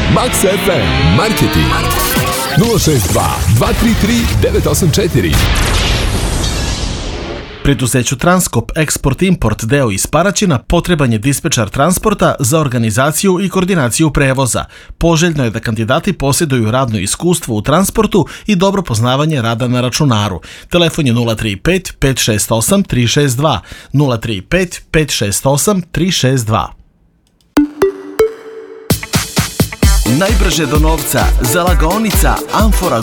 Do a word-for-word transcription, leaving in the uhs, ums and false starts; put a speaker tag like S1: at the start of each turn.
S1: Max ef em Marketing nula šest dva dva tri tri devet osam četiri.
S2: Preduzeću Transkop Export Import deo iz Paraćina potreban je dispečar transporta za organizaciju i koordinaciju prevoza. Poželjno je da kandidati posjeduju radno iskustvo u transportu i dobro poznavanje rada na računaru. Telefon je nula tri pet pet šest osam tri šest dva, nula tri pet pet šest osam tri šest dva. Najbrže do novca, zalagaonica Amfora